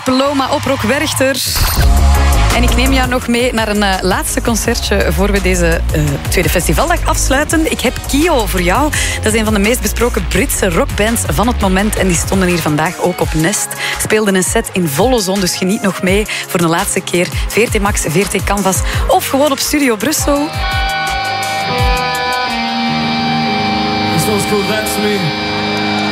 Paloma op Rock Werchter. En ik neem jou nog mee naar een laatste concertje voor we deze tweede festivaldag afsluiten. Ik heb Kio voor jou. Dat is een van de meest besproken Britse rockbands van het moment. En die stonden hier vandaag ook op Nest. Speelden een set in volle zon, dus geniet nog mee voor de laatste keer. VRT Max, VRT Canvas of gewoon op Studio Brussel. This one's called That's Me.